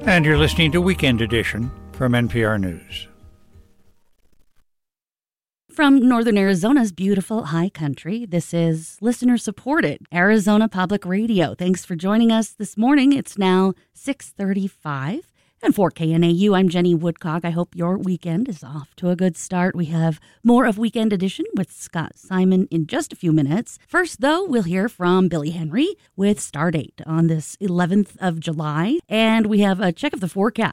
And you're listening to Weekend Edition from NPR News. From northern Arizona's beautiful high country, this is listener-supported Arizona Public Radio. Thanks for joining us this morning. It's now 6:35. And for KNAU, I'm Jenny Woodcock. I hope your weekend is off to a good start. We have more of Weekend Edition with Scott Simon in just a few minutes. First, though, we'll hear from Billy Henry with Stardate on this 11th of July. And we have a check of the forecast